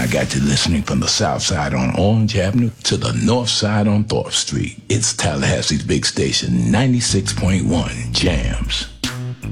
got you listening from the south side on Orange Avenue to the north side on Thorpe Street. It's Tallahassee's big station, 96.1 Jams.